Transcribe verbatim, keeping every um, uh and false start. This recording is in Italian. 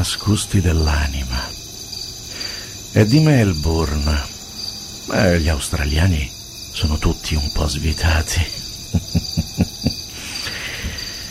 nascosti dell'anima. È di Melbourne. Eh, gli australiani sono tutti un po' svitati.